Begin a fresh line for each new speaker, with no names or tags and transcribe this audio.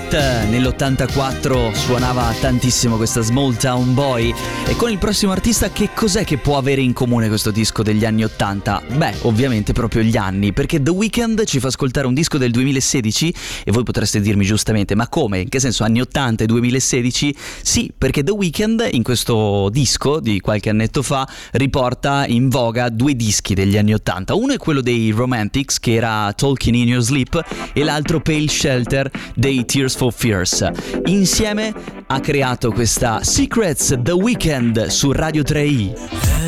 Hit nell'84 suonava tantissimo questa Small Town Boy. E con il prossimo artista che cos'è che può avere in comune questo disco degli anni 80? Beh, ovviamente proprio gli anni, perché The Weeknd ci fa ascoltare un disco del 2016 e voi potreste dirmi giustamente: ma come? In che senso anni 80 e 2016? Sì, perché The Weeknd in questo disco di qualche annetto fa riporta in voga due dischi degli anni 80. Uno è quello dei Romantics, che era Talking in Your Sleep, e l'altro Pale Shelter dei Tears for Fears. Insieme ha creato questa Secrets, The Weeknd su Radio 3i.